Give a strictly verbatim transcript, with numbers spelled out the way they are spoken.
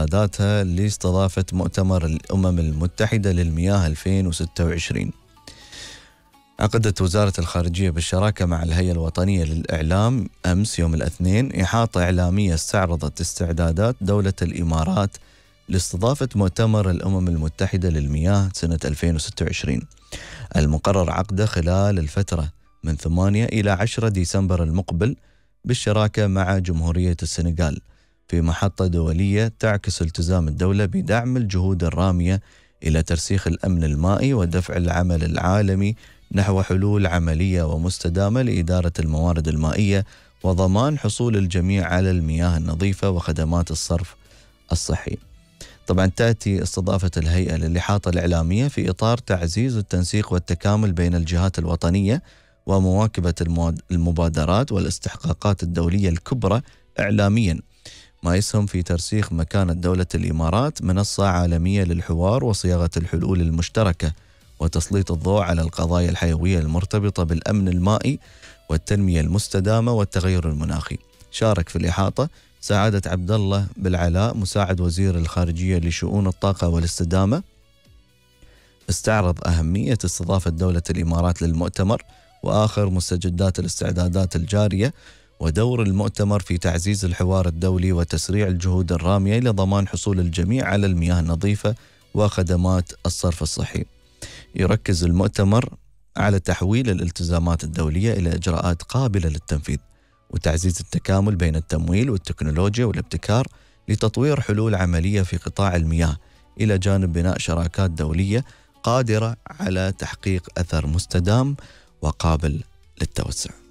استعداداتها لاستضافة مؤتمر الأمم المتحدة للمياه ألفين وستة وعشرين. عقدت وزارة الخارجية بالشراكة مع الهيئة الوطنية للإعلام أمس يوم الاثنين إحاطة إعلامية استعرضت استعدادات دولة الإمارات لاستضافة مؤتمر الأمم المتحدة للمياه سنة ألفين وستة وعشرين، المقرر عقده خلال الفترة من ثمانية إلى عشرة ديسمبر المقبل بالشراكة مع جمهورية السنغال، في محطة دولية تعكس التزام الدولة بدعم الجهود الرامية إلى ترسيخ الأمن المائي ودفع العمل العالمي نحو حلول عملية ومستدامة لإدارة الموارد المائية وضمان حصول الجميع على المياه النظيفة وخدمات الصرف الصحي. طبعا تأتي استضافة الهيئة للإحاطة الإعلامية في إطار تعزيز التنسيق والتكامل بين الجهات الوطنية ومواكبة المبادرات والاستحقاقات الدولية الكبرى إعلاميا، ما يسهم في ترسيخ مكانة دولة الإمارات منصة عالمية للحوار وصياغة الحلول المشتركة وتسليط الضوء على القضايا الحيوية المرتبطة بالأمن المائي والتنمية المستدامة والتغير المناخي. شارك في الإحاطة سعادة عبد الله بالعلاء مساعد وزير الخارجية لشؤون الطاقة والاستدامة، استعرض أهمية استضافة دولة الإمارات للمؤتمر وآخر مستجدات الاستعدادات الجارية ودور المؤتمر في تعزيز الحوار الدولي وتسريع الجهود الرامية لضمان حصول الجميع على المياه النظيفة وخدمات الصرف الصحي. يركز المؤتمر على تحويل الالتزامات الدولية إلى إجراءات قابلة للتنفيذ وتعزيز التكامل بين التمويل والتكنولوجيا والابتكار لتطوير حلول عملية في قطاع المياه، إلى جانب بناء شراكات دولية قادرة على تحقيق أثر مستدام وقابل للتوسع.